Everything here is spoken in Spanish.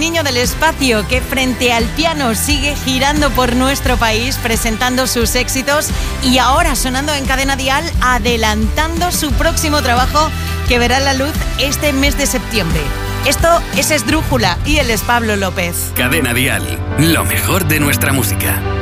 niño del espacio, que frente al piano sigue girando por nuestro país, presentando sus éxitos y ahora sonando en Cadena Dial, adelantando su próximo trabajo que verá la luz este mes de septiembre. Esto es Esdrújula y él es Pablo López. Cadena Dial, lo mejor de nuestra música.